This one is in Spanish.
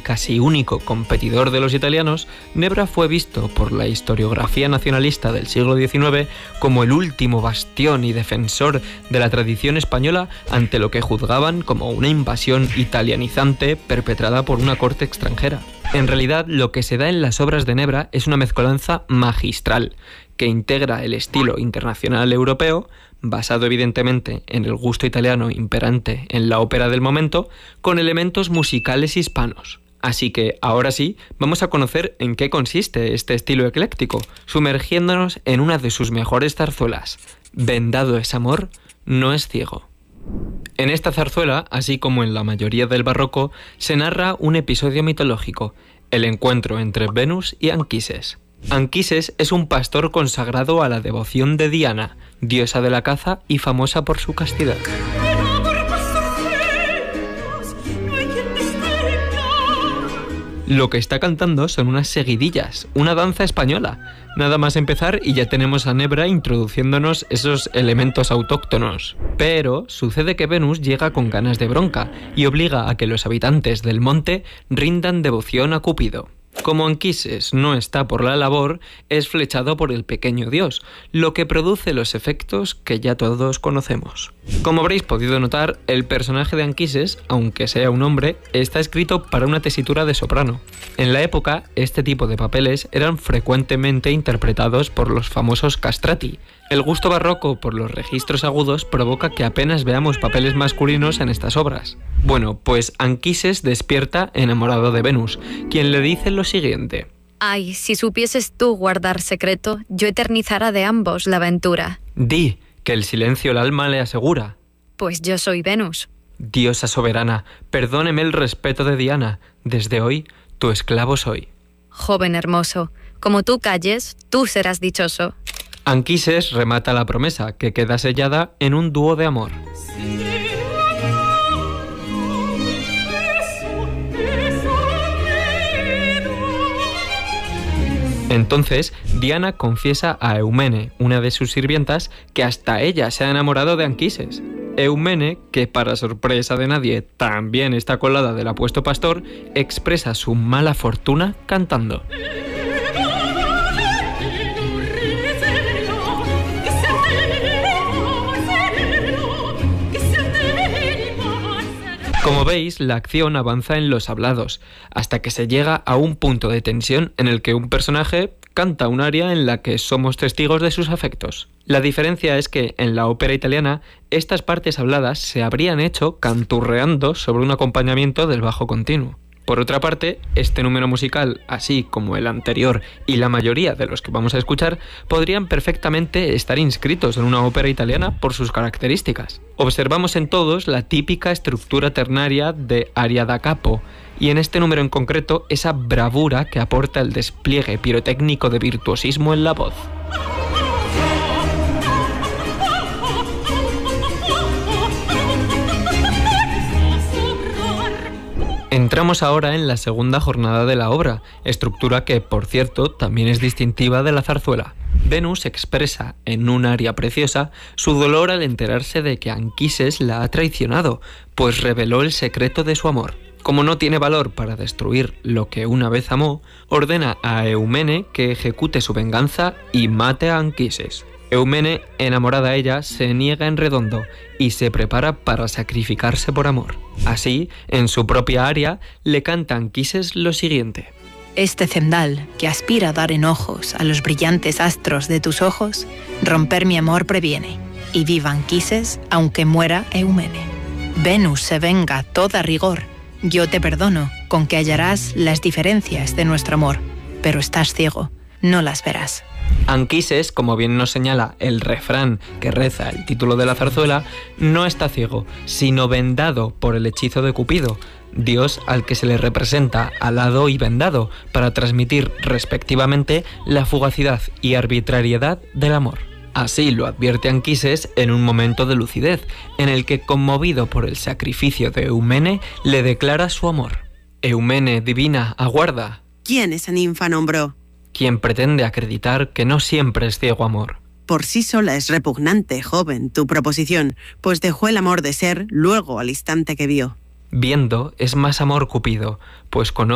casi único competidor de los italianos, Nebra fue visto por la historiografía nacionalista del siglo XIX como el último bastión y defensor de la tradición española ante lo que juzgaban como una invasión italianizante perpetrada por una corte extranjera. En realidad, lo que se da en las obras de Nebra es una mezcolanza magistral que integra el estilo internacional europeo, basado evidentemente en el gusto italiano imperante en la ópera del momento, con elementos musicales hispanos. Así que, ahora sí, vamos a conocer en qué consiste este estilo ecléctico, sumergiéndonos en una de sus mejores zarzuelas. Vendado es amor, no es ciego. En esta zarzuela, así como en la mayoría del barroco, se narra un episodio mitológico, el encuentro entre Venus y Anquises. Anquises es un pastor consagrado a la devoción de Diana, diosa de la caza y famosa por su castidad. Lo que está cantando son unas seguidillas, una danza española. Nada más empezar y ya tenemos a Nebra introduciéndonos esos elementos autóctonos. Pero sucede que Venus llega con ganas de bronca y obliga a que los habitantes del monte rindan devoción a Cupido. Como Anquises no está por la labor, es flechado por el pequeño dios, lo que produce los efectos que ya todos conocemos. Como habréis podido notar, el personaje de Anquises, aunque sea un hombre, está escrito para una tesitura de soprano. En la época, este tipo de papeles eran frecuentemente interpretados por los famosos castrati. El gusto barroco por los registros agudos provoca que apenas veamos papeles masculinos en estas obras. Bueno, pues Anquises despierta enamorado de Venus, quien le dice lo siguiente: Ay, si supieses tú guardar secreto, yo eternizara de ambos la aventura. Di, que el silencio el alma le asegura. Pues yo soy Venus. Diosa soberana, perdóneme el respeto de Diana, desde hoy tu esclavo soy. Joven hermoso, como tú calles, tú serás dichoso. Anquises remata la promesa, que queda sellada en un dúo de amor. Entonces, Diana confiesa a Eumene, una de sus sirvientas, que hasta ella se ha enamorado de Anquises. Eumene, que para sorpresa de nadie también está colada del apuesto pastor, expresa su mala fortuna cantando. Como veis, la acción avanza en los hablados, hasta que se llega a un punto de tensión en el que un personaje canta un aria en la que somos testigos de sus afectos. La diferencia es que en la ópera italiana, estas partes habladas se habrían hecho canturreando sobre un acompañamiento del bajo continuo. Por otra parte, este número musical, así como el anterior y la mayoría de los que vamos a escuchar, podrían perfectamente estar inscritos en una ópera italiana por sus características. Observamos en todos la típica estructura ternaria de aria da capo, y en este número en concreto esa bravura que aporta el despliegue pirotécnico de virtuosismo en la voz. Entramos ahora en la segunda jornada de la obra, estructura que, por cierto, también es distintiva de la zarzuela. Venus expresa, en un aria preciosa, su dolor al enterarse de que Anquises la ha traicionado, pues reveló el secreto de su amor. Como no tiene valor para destruir lo que una vez amó, ordena a Eumene que ejecute su venganza y mate a Anquises. Eumene, enamorada de ella, se niega en redondo y se prepara para sacrificarse por amor. Así, en su propia aria, le canta a Anquises lo siguiente: Este cendal, que aspira a dar enojos a los brillantes astros de tus ojos, romper mi amor previene, y viva Anquises, aunque muera Eumene. Venus se venga a toda rigor, yo te perdono, con que hallarás las diferencias de nuestro amor, pero estás ciego, no las verás. Anquises, como bien nos señala el refrán que reza el título de la zarzuela, no está ciego, sino vendado por el hechizo de Cupido, dios al que se le representa alado y vendado, para transmitir respectivamente la fugacidad y arbitrariedad del amor. Así lo advierte Anquises en un momento de lucidez, en el que, conmovido por el sacrificio de Eumene, le declara su amor. Eumene, divina, aguarda. ¿Quién esa ninfa nombró? Quien pretende acreditar que no siempre es ciego amor. Por sí sola es repugnante, joven, tu proposición, pues dejó el amor de ser luego al instante que vio. Viendo es más amor Cupido, pues con